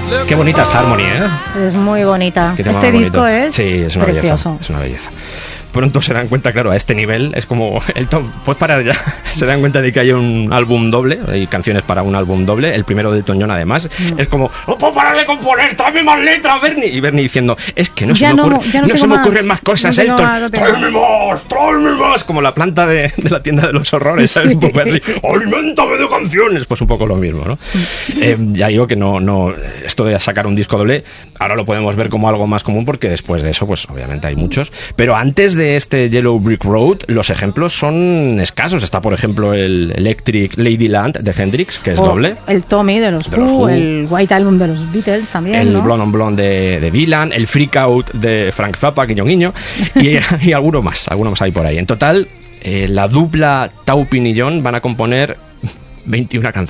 Qué bonita es Harmony, ¿eh? Es muy bonita. Este disco es precioso. Es una belleza. Pronto se dan cuenta, claro, a este nivel es como pues parar ya. Se dan cuenta de que hay un álbum doble, hay canciones para un álbum doble, el primero de Elton John además. Es como, no puedo parar de componer, tráeme más letras, Bernie. Y Bernie diciendo, es que no se me ocurren más cosas, Elton. Tráeme más. Como la planta de la tienda de los horrores, ¿sabes? Sí. Un poco así, aliméntame de canciones. Pues un poco lo mismo, ¿no? Ya digo que no, esto de sacar un disco doble, ahora lo podemos ver como algo más común porque después de eso, pues obviamente hay muchos. Pero antes de este Yellow Brick Road, los ejemplos son escasos. Está, por ejemplo, el Electric Ladyland de Hendrix, que es doble. El Tommy de los Who, el White Album de los Beatles también, el Blonde on Blonde de Dylan, el Freak Out de Frank Zappa, guiño guiño, y alguno más hay por ahí. En total, la dupla Taupin y John van a componer 21 canciones.